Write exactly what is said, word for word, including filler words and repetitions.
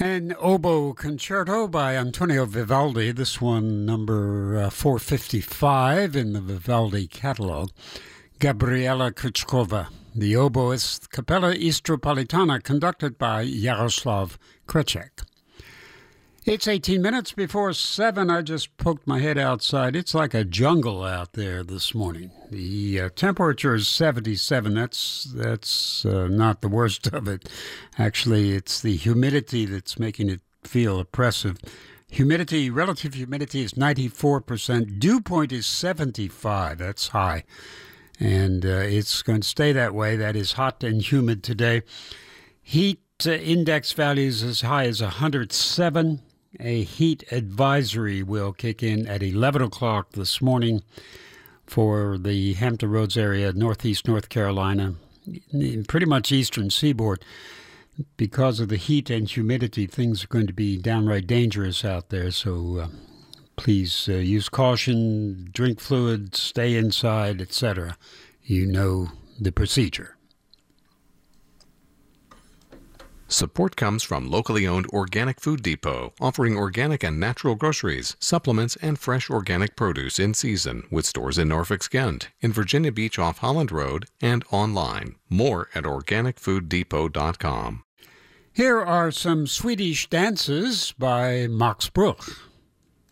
An oboe concerto by Antonio Vivaldi, this one number uh, four fifty-five in the Vivaldi catalog. Gabriela Kuchkova, the oboist, Capella Istropolitana, conducted by Yaroslav Krechek. It's eighteen minutes before seven. I just poked my head outside. It's like a jungle out there this morning. The uh, temperature is seventy-seven. That's that's uh, not the worst of it. Actually, it's the humidity that's making it feel oppressive. Humidity, relative humidity is ninety-four percent. Dew point is seventy-five. That's high. And uh, it's going to stay that way. That is hot and humid today. Heat uh, index values as high as one hundred seven. A heat advisory will kick in at eleven o'clock this morning for the Hampton Roads area, northeast North Carolina, pretty much eastern seaboard. Because of the heat and humidity, things are going to be downright dangerous out there. So uh, please uh, use caution, drink fluid, stay inside, et cetera. You know the procedure. Support comes from locally owned Organic Food Depot, offering organic and natural groceries, supplements, and fresh organic produce in season, with stores in Norfolk Kent, in Virginia Beach off Holland Road, and online. More at organic food depot dot com. Here are some Swedish dances by Max Bruch.